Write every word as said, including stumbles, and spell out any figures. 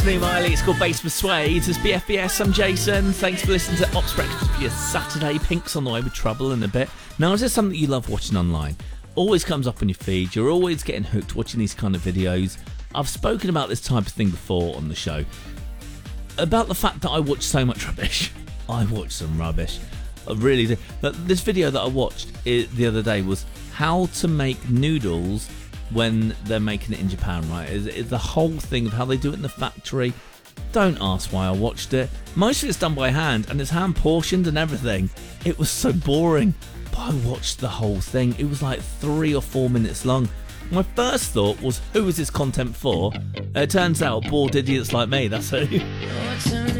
It's me, Miley. It's called Bass Persuades. It's B F B S. I'm Jason. Thanks for listening to Ops Breakfast for your Saturday. Pink's on the way with Trouble in a bit. Now, is there something you love watching online? Always comes up on your feed. You're always getting hooked watching these kind of videos. I've spoken about this type of thing before on the show. About the fact that I watch so much rubbish. I watch some rubbish. I really do. But this video that I watched the other day was how to make noodles when they're making it in Japan, right? It's, it's the whole thing of how they do it in the factory. Don't ask why I watched it. Most of it's done by hand and it's hand portioned and everything. It was so boring, but I watched the whole thing. It was like three or four minutes long. My first thought was, who is this content for? It turns out bored idiots like me, that's who.